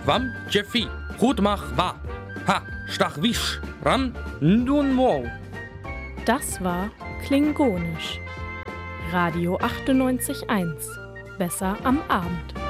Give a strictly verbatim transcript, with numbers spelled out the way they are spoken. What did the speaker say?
Wam Jeffi, Hutmach wa. Ha, stach wisch, ran, nun mo. Das war Klingonisch. Radio achtundneunzig Komma eins. Besser am Abend.